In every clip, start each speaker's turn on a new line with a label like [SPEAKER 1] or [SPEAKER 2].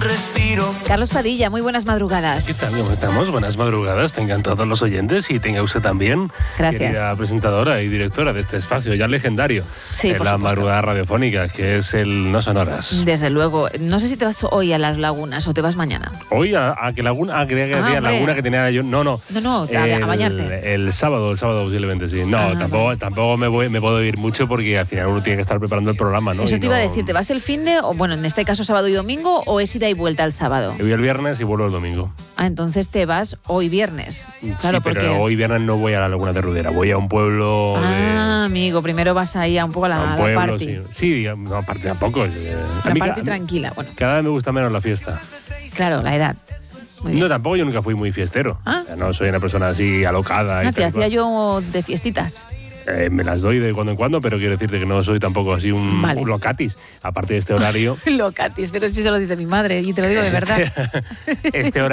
[SPEAKER 1] un respiro.
[SPEAKER 2] Carlos Padilla, muy buenas madrugadas.
[SPEAKER 3] ¿Qué tal? ¿Cómo estamos? Buenas madrugadas. Tengan todos los oyentes y tenga usted también.
[SPEAKER 2] Gracias.
[SPEAKER 3] Querida presentadora y directora de este espacio ya legendario.
[SPEAKER 2] Sí,
[SPEAKER 3] de
[SPEAKER 2] por
[SPEAKER 3] la
[SPEAKER 2] supuesto.
[SPEAKER 3] madrugada radiofónica, que es el No Sonoras.
[SPEAKER 2] Desde luego. No sé si te vas hoy a las lagunas o te vas mañana.
[SPEAKER 3] Hoy a qué laguna, creía que había
[SPEAKER 2] hombre.
[SPEAKER 3] laguna que tenía yo. No,
[SPEAKER 2] No, a bañarte.
[SPEAKER 3] El sábado posiblemente, sí. No, tampoco me puedo ir mucho porque al final uno tiene que estar preparando el programa, ¿no?
[SPEAKER 2] Eso
[SPEAKER 3] Y
[SPEAKER 2] te iba a
[SPEAKER 3] no-
[SPEAKER 2] decir, ¿te vas el finde o bueno, en este caso sábado y domingo o es ida y vuelta el sábado?
[SPEAKER 3] Yo voy el viernes y vuelvo el domingo.
[SPEAKER 2] Ah, entonces te vas hoy viernes. Claro,
[SPEAKER 3] sí, pero
[SPEAKER 2] porque
[SPEAKER 3] hoy viernes no voy a la Laguna de Rudera, voy a un pueblo
[SPEAKER 2] amigo, primero vas ahí a un poco a
[SPEAKER 3] a un
[SPEAKER 2] la
[SPEAKER 3] pueblo,
[SPEAKER 2] party.
[SPEAKER 3] sí, no, aparte tampoco.
[SPEAKER 2] La party tranquila. Bueno,
[SPEAKER 3] Cada vez me gusta menos la fiesta.
[SPEAKER 2] claro, la edad. Muy bien.
[SPEAKER 3] No, tampoco yo nunca fui muy fiestero.
[SPEAKER 2] Ah.
[SPEAKER 3] O sea, no soy una persona así alocada. y
[SPEAKER 2] Ah, te
[SPEAKER 3] tal y
[SPEAKER 2] hacía
[SPEAKER 3] cual.
[SPEAKER 2] yo de fiestitas.
[SPEAKER 3] Me las doy de cuando en cuando, pero quiero decirte que no soy tampoco así un
[SPEAKER 2] Vale.
[SPEAKER 3] locatis. Aparte de este horario.
[SPEAKER 2] Locatis, pero sí se lo dice mi madre y te lo digo de verdad.
[SPEAKER 3] Este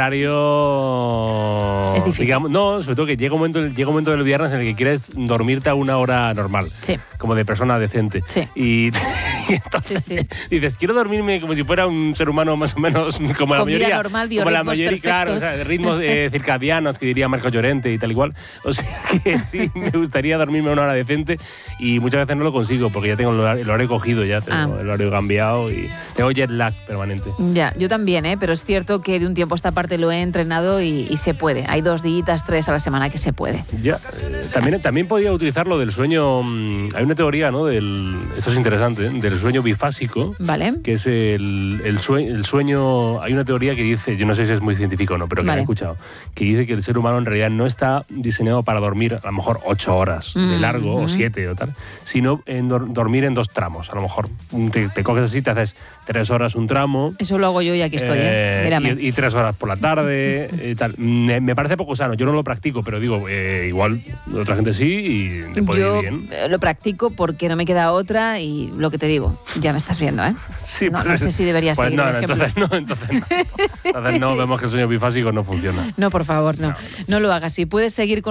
[SPEAKER 3] horario.
[SPEAKER 2] Es difícil.
[SPEAKER 3] Digamos, no, sobre todo que llega un momento del viernes en el que quieres dormirte a una hora normal.
[SPEAKER 2] Sí.
[SPEAKER 3] Como de persona decente.
[SPEAKER 2] Sí.
[SPEAKER 3] Y entonces
[SPEAKER 2] Sí, sí.
[SPEAKER 3] dices, quiero dormirme como si fuera un ser humano más o menos como la
[SPEAKER 2] Con vida
[SPEAKER 3] mayoría.
[SPEAKER 2] normal,
[SPEAKER 3] como la
[SPEAKER 2] biorritmos
[SPEAKER 3] mayoría, claro, o
[SPEAKER 2] perfectos.
[SPEAKER 3] sea, ritmos circadianos que diría Marco Llorente y tal igual. O sea que sí, me gustaría dormirme una hora decente y muchas veces no lo consigo porque ya tengo el horario cogido, ya tengo el horario cambiado y tengo jet lag permanente.
[SPEAKER 2] Ya, yo también, pero es cierto que de un tiempo a esta parte lo he entrenado y se puede. Hay 2 días, 3 a la semana que se puede.
[SPEAKER 3] Ya, también podría utilizar lo del sueño. Hay una teoría, ¿no? Esto es interesante, del sueño bifásico.
[SPEAKER 2] ¿Vale?
[SPEAKER 3] Que es el sueño. Hay una teoría que dice, yo no sé si es muy científico o no, pero que
[SPEAKER 2] Vale.
[SPEAKER 3] la he escuchado, que dice que el ser humano en realidad no está diseñado para dormir a lo mejor 8 horas de largo o 7 o tal, sino en dormir en 2 tramos. A lo mejor te coges así, te haces 3 horas un tramo.
[SPEAKER 2] Eso lo hago yo y aquí estoy, Mírame.
[SPEAKER 3] Y 3 horas por la tarde y tal. Me parece poco sano, yo no lo practico, pero digo, igual otra gente sí y le puede
[SPEAKER 2] Yo
[SPEAKER 3] ir bien.
[SPEAKER 2] lo practico porque no me queda otra y lo que te digo, ya me estás viendo, ¿eh?
[SPEAKER 3] Sí,
[SPEAKER 2] no,
[SPEAKER 3] pues
[SPEAKER 2] no sé si debería
[SPEAKER 3] pues
[SPEAKER 2] seguir
[SPEAKER 3] no,
[SPEAKER 2] el ejemplo.
[SPEAKER 3] Entonces no, vemos que el sueño bifásico no funciona.
[SPEAKER 2] No, por favor, no. No lo hagas. Si puedes seguir con